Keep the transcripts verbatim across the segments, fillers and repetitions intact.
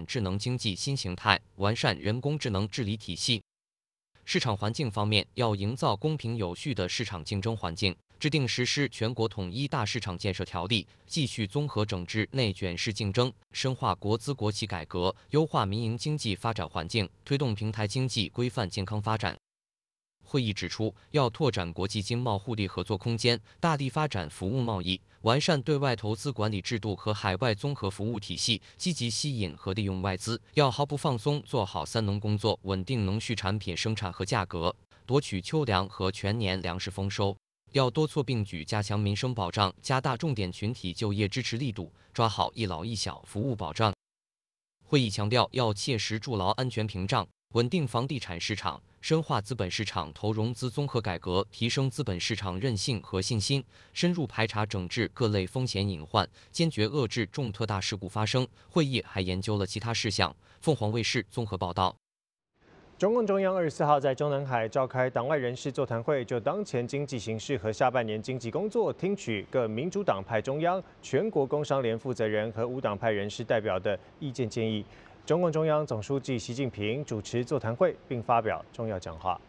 智能经济新形态，完善人工智能治理体系。市场环境方面，要营造公平有序的市场竞争环境，制定实施全国统一大市场建设条例，继续综合整治内卷式竞争，深化国资国企改革，优化民营经济发展环境，推动平台经济规范健康发展。会议指出，要拓展国际经贸互利合作空间，大力发展服务贸易，完善对外投资管理制度和海外综合服务体系，积极吸引和利用外资。要毫不放松做好三能工作，稳定农畜产品生产和价格，夺取秋粮和全年粮食丰收。要多措并举，加强民生保障，加大重点群体就业支持力度，抓好一老一小服务保障。会议强调，要切实筑牢安全屏障，稳定房地产市场，深化资本市场投融资综合改革，提升资本市场韧性和信心，深入排查整治各类风险隐患，坚决遏制重特大事故发生。会议还研究了其他事项。凤凰卫视综合报道。 中共中央二十四号在中南海召开党外人士座谈会，就当前经济形势和下半年经济工作，听取各民主党派中央、全国工商联负责人和无党派人士代表的意见建议。中共中央总书记习近平主持座谈会，并发表重要讲话。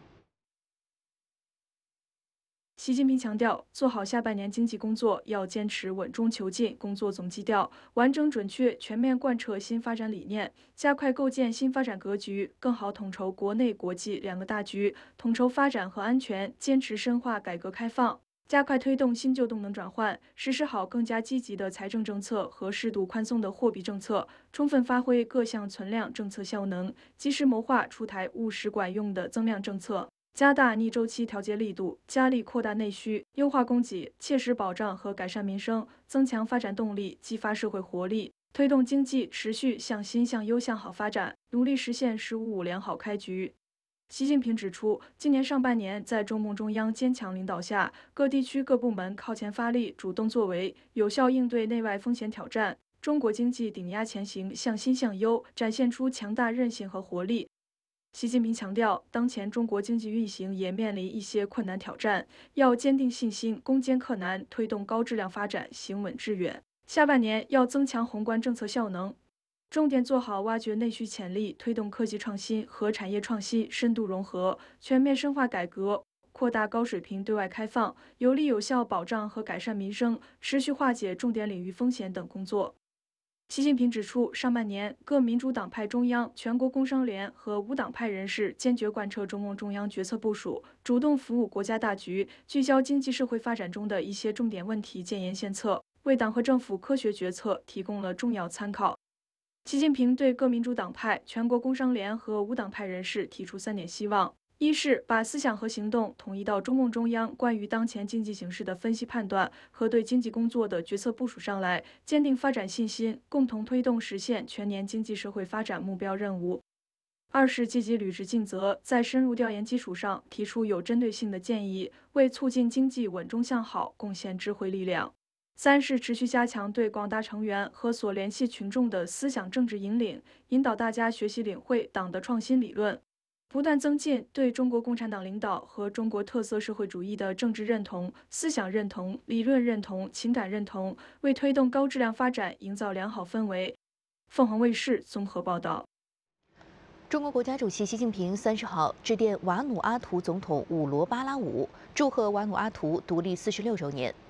习近平强调，做好下半年经济工作要坚持稳中求进工作总基调，完整准确全面贯彻新发展理念，加快构建新发展格局，更好统筹国内国际两个大局，统筹发展和安全，坚持深化改革开放，加快推动新旧动能转换，实施好更加积极的财政政策和适度宽松的货币政策，充分发挥各项存量政策效能，及时谋划出台务实管用的增量政策。加大逆周期调节力度，加力扩大内需，优化供给，切实保障和改善民生，增强发展动力，激发社会活力，推动经济持续向新向优向好发展，努力实现“十五五”良好开局。习近平指出，今年上半年在中共中央坚强领导下，各地区各部门靠前发力，主动作为，有效应对内外风险挑战，中国经济顶压前行，向新向优，展现出强大韧性和活力。习近平强调，当前中国经济运行也面临一些困难挑战，要坚定信心，攻坚克难，推动高质量发展，行稳致远。下半年要增强宏观政策效能，重点做好挖掘内需潜力，推动科技创新和产业创新深度融合，全面深化改革，扩大高水平对外开放，有力有效保障和改善民生，持续化解重点领域风险等工作。习近平指出，上半年各民主党派中央、全国工商联和无党派人士坚决贯彻中共中央决策部署，主动服务国家大局，聚焦经济社会发展中的一些重点问题，建言献策，为党和政府科学决策提供了重要参考。习近平对各民主党派、全国工商联和无党派人士提出三点希望：一是把思想和行动统一到中共中央关于当前经济形势的分析判断和对经济工作的决策部署上来，坚定发展信心，共同推动实现全年经济社会发展目标任务；二是积极履职尽责，在深入调研基础上提出有针对性的建议，为促进经济稳中向好贡献智慧力量；三是持续加强对广大成员和所联系群众的思想政治引领，引导大家学习领会党的创新理论，不断增进对中国共产党领导和中国特色社会主义的政治认同、思想认同、理论认同、情感认同，为推动高质量发展营造良好氛围。凤凰卫视综合报道。 中国国家主席习近平三十号致电瓦努阿图总统伍罗巴拉伍，祝贺瓦努阿图独立四十六周年。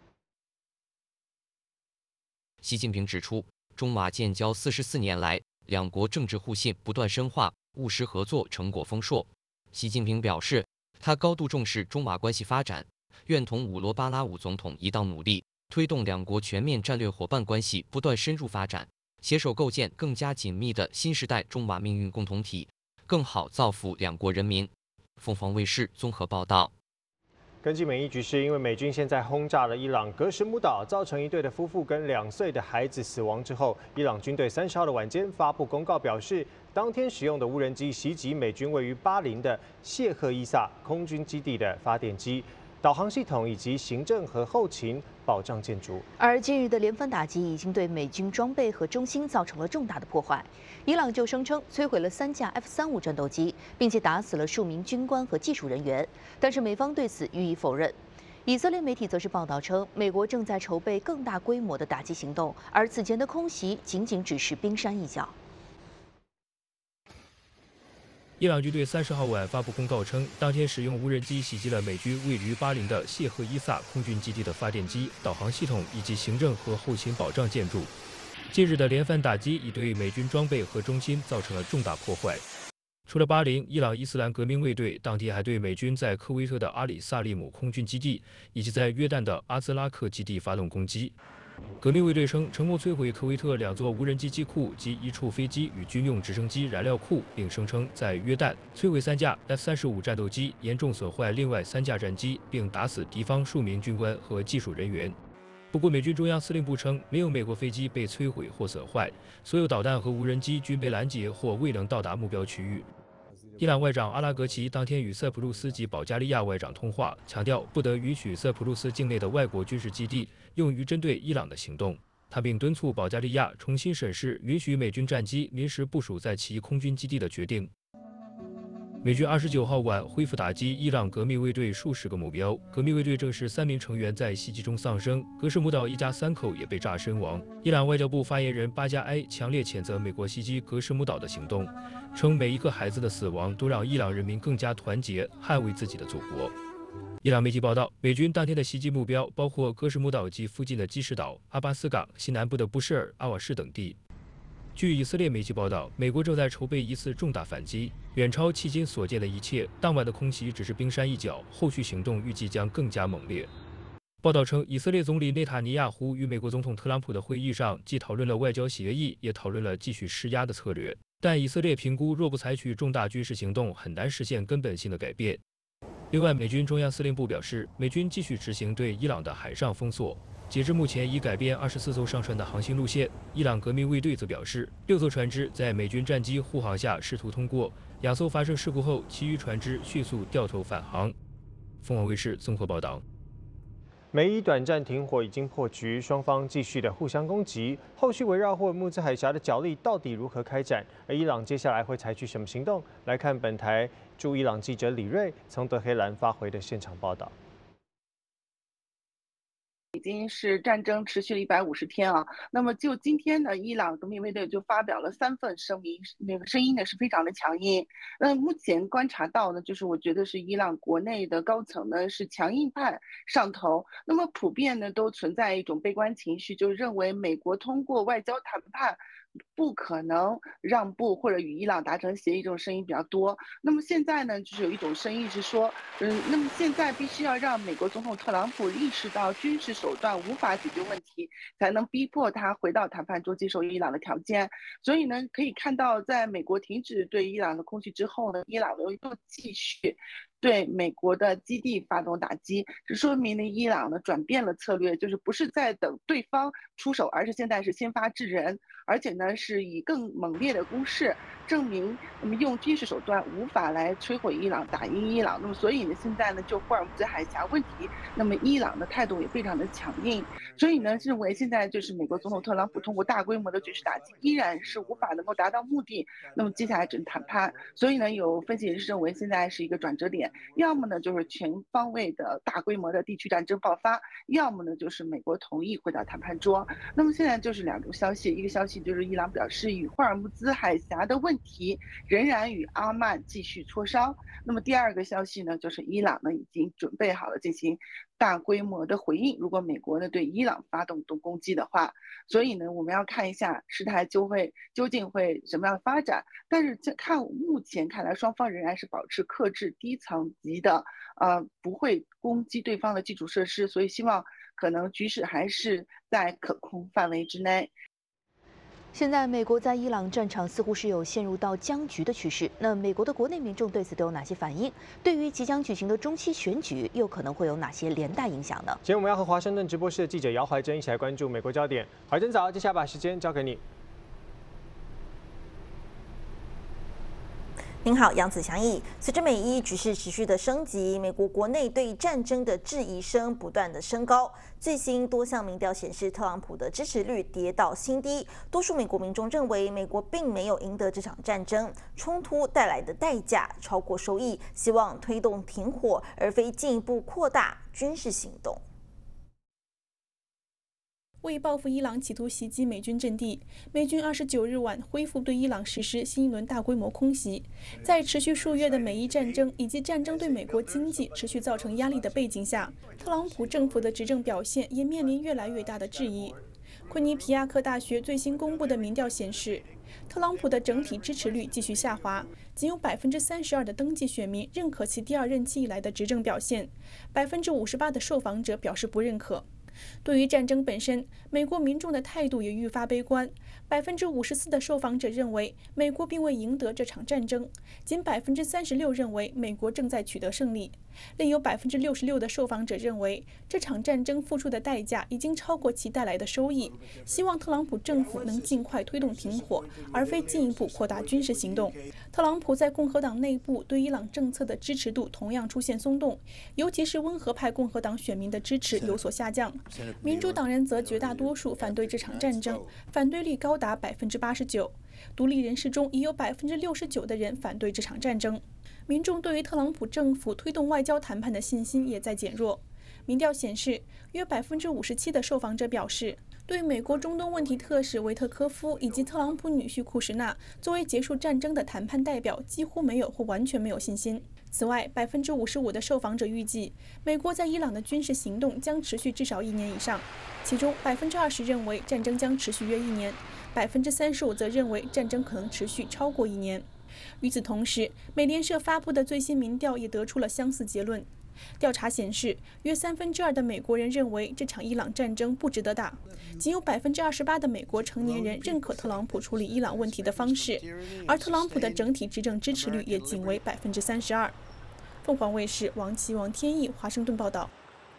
习近平指出，中瓦建交四十四年来，两国政治互信不断深化，务实合作成果丰硕。习近平表示，他高度重视中瓦关系发展，愿同伍罗巴拉伍总统一道努力，推动两国全面战略伙伴关系不断深入发展，携手构建更加紧密的新时代中瓦命运共同体，更好造福两国人民。凤凰卫视综合报道。 根据美伊局势，因为美军现在轰炸了伊朗格什姆岛，造成一对的夫妇跟两岁的孩子死亡之后，伊朗军队三十号的晚间发布公告表示，当天使用的无人机袭击美军位于巴林的谢赫伊萨空军基地的发电机、导航系统以及行政和后勤保障建筑。 而近日的连番打击已经对美军装备和中心造成了重大的破坏。伊朗就声称摧毁了三架 F 三十五战斗机，并且打死了数名军官和技术人员，但是美方对此予以否认。以色列媒体则是报道称，美国正在筹备更大规模的打击行动，而此前的空袭仅仅只是冰山一角。 伊朗军队三十号晚发布公告称，当天使用无人机袭击了美军位于巴林的谢赫伊萨空军基地的发电机、导航系统以及行政和后勤保障建筑。近日的连番打击已对美军装备和中心造成了重大破坏。除了巴林，伊朗伊斯兰革命卫队当天还对美军在科威特的阿里萨利姆空军基地以及在约旦的阿兹拉克基地发动攻击。革命卫队称，成功摧毁科威特两座无人机机库及一处飞机与军用直升机燃料库，并声称在约旦摧毁三架 F 三十五战斗机，严重损坏另外三架战机，并打死敌方数名军官和技术人员。不过，美军中央司令部称，没有美国飞机被摧毁或损坏，所有导弹和无人机均被拦截或未能到达目标区域。伊朗外长阿拉格齐当天与塞浦路斯及保加利亚外长通话，强调不得允许塞浦路斯境内的外国军事基地用于针对伊朗的行动。他并敦促保加利亚重新审视允许美军战机临时部署在其空军基地的决定。美军二十九号晚恢复打击伊朗革命卫队数十个目标，革命卫队证实三名成员在袭击中丧生，格什姆岛一家三口也被炸身亡。伊朗外交部发言人巴加埃强烈谴责美国袭击格什姆岛的行动，称每一个孩子的死亡都让伊朗人民更加团结，捍卫自己的祖国。伊朗媒体报道，美军当天的袭击目标包括格什姆岛及附近的基什岛、阿巴斯港、西南部的布什尔、阿瓦士等地。据以色列媒体报道，美国正在筹备一次重大反击，远超迄今所见的一切。当晚的空袭只是冰山一角，后续行动预计将更加猛烈。报道称，以色列总理内塔尼亚胡与美国总统特朗普的会议上，既讨论了外交协议，也讨论了继续施压的策略。但以色列评估，若不采取重大军事行动，很难实现根本性的改变。另外，美军中央司令部表示，美军继续执行对伊朗的海上封锁。截至目前，已改变二十四艘上船的航行路线。伊朗革命卫队则表示，六艘船只在美军战机护航下试图通过，两艘发生事故后，其余船只迅速掉头返航。凤凰卫视综合报道。 美伊短暂停火已经破局，双方继续的互相攻击。后续围绕霍尔木兹海峡的角力到底如何开展？而伊朗接下来会采取什么行动？来看本台驻伊朗记者李瑞从德黑兰发回的现场报道。 已经是战争持续了一百五十天啊，那么就今天呢，伊朗革命卫队就发表了三份声明，那个声音呢是非常的强硬。那目前观察到呢，就是我觉得是伊朗国内的高层呢是强硬派上头，那么普遍呢都存在一种悲观情绪，就认为美国通过外交谈判不可能让步或者与伊朗达成协议，这种声音比较多。那么现在呢，就是有一种声音是说，嗯，那么现在必须要让美国总统特朗普意识到军事手段无法解决问题，才能逼迫他回到谈判桌接受伊朗的条件。所以呢，可以看到，在美国停止对伊朗的攻击之后呢，伊朗又又继续对美国的基地发动打击，这说明呢，伊朗呢转变了策略，就是不是在等对方出手，而是现在是先发制人，而且呢是以更猛烈的攻势证明，那么用军事手段无法来摧毁伊朗、打赢伊朗。那么所以呢，现在呢就霍尔木兹海峡问题，那么伊朗的态度也非常的强硬，所以呢认为现在就是美国总统特朗普通过大规模的军事打击依然是无法能够达到目的，那么接下来只能谈判。所以呢，有分析人士认为现在是一个转折点。要么呢就是全方位的大规模的地区战争爆发，要么呢就是美国同意回到谈判桌。那么现在就是两种消息，一个消息就是伊朗表示与霍尔木兹海峡的问题仍然与阿曼继续磋商。那么第二个消息呢，就是伊朗呢已经准备好了进行大规模的回应，如果美国呢对伊朗发动动攻击的话。所以呢，我们要看一下事态就会究竟会什么样的发展。但是看目前看来，双方仍然是保持克制低层级的，呃，不会攻击对方的基础设施，所以希望可能局势还是在可控范围之内。 现在，美国在伊朗战场似乎是有陷入到僵局的趋势。那美国的国内民众对此都有哪些反应？对于即将举行的中期选举，又可能会有哪些连带影响呢？ 今天我们要和华盛顿直播室的记者姚怀珍一起来关注美国焦点。怀珍早，接下来把时间交给你。 您好，杨子祥义。随着美伊局势持续的升级，美国国内对战争的质疑声不断的升高。最新多项民调显示，特朗普的支持率跌到新低。多数美国民众认为，美国并没有赢得这场战争，冲突带来的代价超过收益，希望推动停火，而非进一步扩大军事行动。 为报复伊朗企图袭击美军阵地，美军二十九日晚恢复对伊朗实施新一轮大规模空袭。在持续数月的美伊战争以及战争对美国经济持续造成压力的背景下，特朗普政府的执政表现也面临越来越大的质疑。昆尼皮亚克大学最新公布的民调显示，特朗普的整体支持率继续下滑，仅有百分之三十二的登记选民认可其第二任期以来的执政表现，百分之五十八的受访者表示不认可。对于战争本身，美国民众的态度也愈发悲观。百分之五十四的受访者认为美国并未赢得这场战争，仅百分之三十六认为美国正在取得胜利。另有百分之六十六的受访者认为这场战争付出的代价已经超过其带来的收益，希望特朗普政府能尽快推动停火，而非进一步扩大军事行动。特朗普在共和党内部对伊朗政策的支持度同样出现松动，尤其是温和派共和党选民的支持有所下降。民主党人则绝大多数反对这场战争，反对率高达百分之八十九。独立人士中也有百分之六十九的人反对这场战争。民众对于特朗普政府推动外交谈判的信心也在减弱。民调显示，约百分之五十七的受访者表示，对美国中东问题特使维特科夫以及特朗普女婿库什纳作为结束战争的谈判代表几乎没有或完全没有信心。此外，百分之五十五的受访者预计，美国在伊朗的军事行动将持续至少一年以上，其中百分之二十认为战争将持续约一年，百分之三十五则认为战争可能持续超过一年。与此同时，美联社发布的最新民调也得出了相似结论。调查显示，约三分之二的美国人认为这场伊朗战争不值得打，仅有百分之二十八的美国成年人认可特朗普处理伊朗问题的方式，而特朗普的整体执政支持率也仅为百分之三十二。凤凰卫视王琦、王天意华盛顿报道。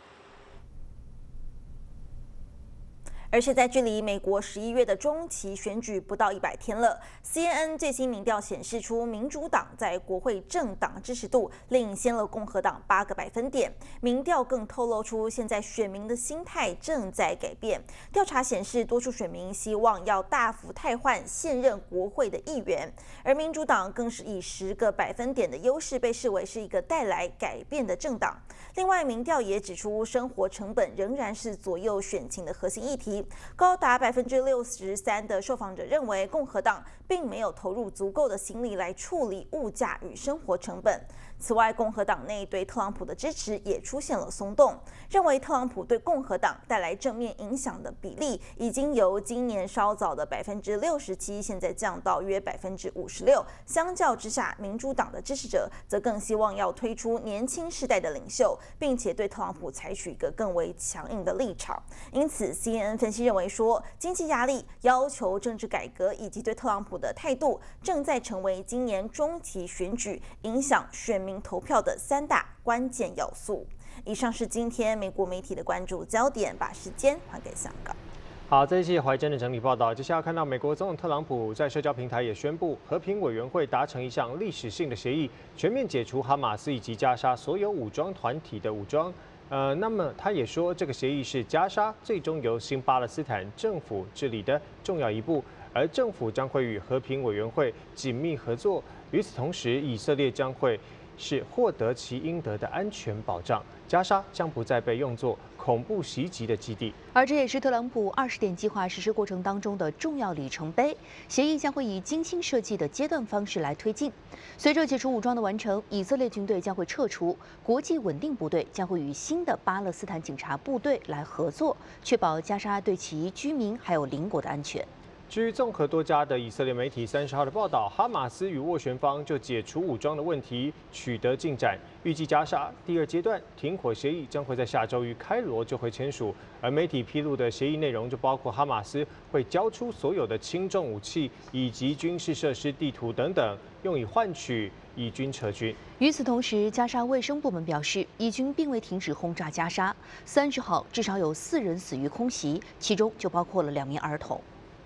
而且在距离美国十一月的中期选举不到一百天了 ，C N N 最新民调显示出，民主党在国会政党支持度领先了共和党八个百分点。民调更透露出，现在选民的心态正在改变。调查显示，多数选民希望要大幅汰换现任国会的议员，而民主党更是以十个百分点的优势被视为是一个带来改变的政党。另外，民调也指出，生活成本仍然是左右选情的核心议题。高达百分之六十三的受访者认为，共和党并没有投入足够的心力来处理物价与生活成本。此外，共和党内对特朗普的支持也出现了松动，认为特朗普对共和党带来正面影响的比例已经由今年稍早的百分之六十七，现在降到约百分之五十六。相较之下，民主党的支持者则更希望要推出年轻世代的领袖，并且对特朗普采取一个更为强硬的立场。因此 ，C N N 分析认为说，经济压力、要求政治改革以及对特朗普的态度，正在成为今年中期选举影响选民投票的三大关键要素。以上是今天美国媒体的关注焦点，把时间还给香港。 好，这一期怀真的整理报道。接下来看到美国总统特朗普在社交平台也宣布，和平委员会达成一项历史性的协议，全面解除哈马斯以及加沙所有武装团体的武装。呃，那么他也说，这个协议是加沙最终由新巴勒斯坦政府治理的重要一步，而政府将会与和平委员会紧密合作。与此同时，以色列将会是获得其应得的安全保障，加沙将不再被用作恐怖袭击的基地。 而这也是特朗普二十点计划实施过程当中的重要里程碑。协议将会以精心设计的阶段方式来推进。随着解除武装的完成，以色列军队将会撤出，国际稳定部队将会与新的巴勒斯坦警察部队来合作，确保加沙对其居民还有邻国的安全。 至于综合多家的以色列媒体三十号的报道，哈马斯与斡旋方就解除武装的问题取得进展，预计加沙第二阶段停火协议将会在下周于开罗就会签署。而媒体披露的协议内容就包括哈马斯会交出所有的轻重武器以及军事设施地图等等，用以换取以军撤军。 与此同时，加沙卫生部门表示，以军并未停止轰炸加沙。三十号至少有四人死于空袭，其中就包括了两名儿童。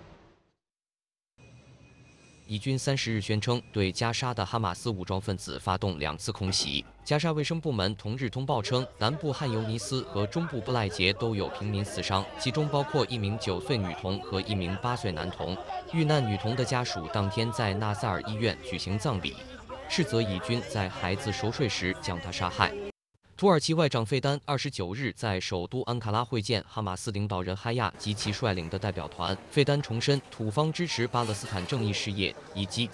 以军三十日宣称，对加沙的哈马斯武装分子发动两次空袭。加沙卫生部门同日通报称，南部汉尤尼斯和中部布赖杰都有平民死伤，其中包括一名九岁女童和一名八岁男童。遇难女童的家属当天在纳萨尔医院举行葬礼，斥责以军在孩子熟睡时将她杀害。 土耳其外长费丹二十九日在首都安卡拉会见哈马斯领导人哈亚及其率领的代表团。费丹重申土方支持巴勒斯坦正义事业以及